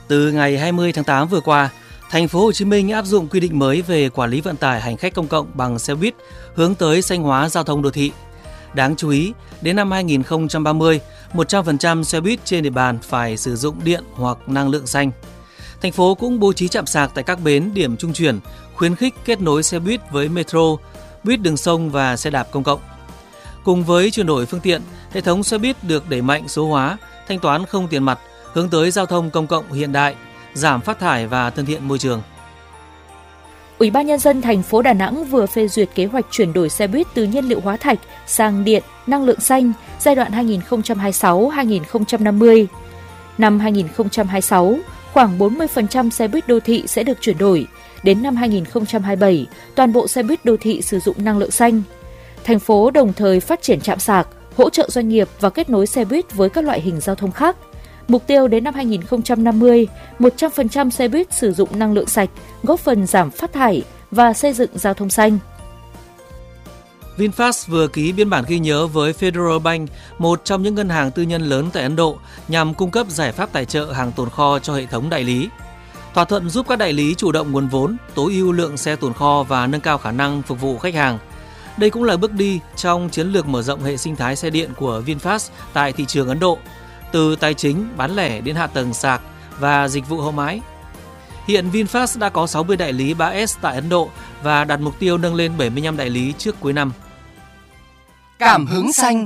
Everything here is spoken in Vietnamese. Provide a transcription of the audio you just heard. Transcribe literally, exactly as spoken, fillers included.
Từ ngày hai mươi tháng tám vừa qua, thành phố Hồ Chí Minh áp dụng quy định mới về quản lý vận tải hành khách công cộng bằng xe buýt hướng tới xanh hóa giao thông đô thị. Đáng chú ý, đến năm hai nghìn không trăm ba mươi, một trăm phần trăm xe buýt trên địa bàn phải sử dụng điện hoặc năng lượng xanh. Thành phố cũng bố trí trạm sạc tại các bến điểm trung chuyển, khuyến khích kết nối xe buýt với metro, buýt đường sông và xe đạp công cộng. Cùng với chuyển đổi phương tiện, hệ thống xe buýt được đẩy mạnh số hóa, thanh toán không tiền mặt, hướng tới giao thông công cộng hiện đại, giảm phát thải và thân thiện môi trường. Ủy ban Nhân dân thành phố Đà Nẵng vừa phê duyệt kế hoạch chuyển đổi xe buýt từ nhiên liệu hóa thạch sang điện, năng lượng xanh giai đoạn hai nghìn không trăm hai mươi sáu đến hai nghìn không trăm năm mươi. Năm hai nghìn không trăm hai mươi sáu, khoảng bốn mươi phần trăm xe buýt đô thị sẽ được chuyển đổi. Đến năm hai nghìn không trăm hai mươi bảy, toàn bộ xe buýt đô thị sử dụng năng lượng xanh. Thành phố đồng thời phát triển trạm sạc, hỗ trợ doanh nghiệp và kết nối xe buýt với các loại hình giao thông khác. Mục tiêu đến năm hai nghìn không trăm năm mươi, một trăm phần trăm xe buýt sử dụng năng lượng sạch, góp phần giảm phát thải và xây dựng giao thông xanh. VinFast vừa ký biên bản ghi nhớ với Federal Bank, một trong những ngân hàng tư nhân lớn tại Ấn Độ, nhằm cung cấp giải pháp tài trợ hàng tồn kho cho hệ thống đại lý. Thỏa thuận giúp các đại lý chủ động nguồn vốn, tối ưu lượng xe tồn kho và nâng cao khả năng phục vụ khách hàng. Đây cũng là bước đi trong chiến lược mở rộng hệ sinh thái xe điện của VinFast tại thị trường Ấn Độ, từ tài chính, bán lẻ đến hạ tầng sạc và dịch vụ hậu mãi. Hiện VinFast đã có sáu mươi đại lý ba S tại Ấn Độ và đặt mục tiêu nâng lên bảy mươi lăm đại lý trước cuối năm. Cảm hứng xanh.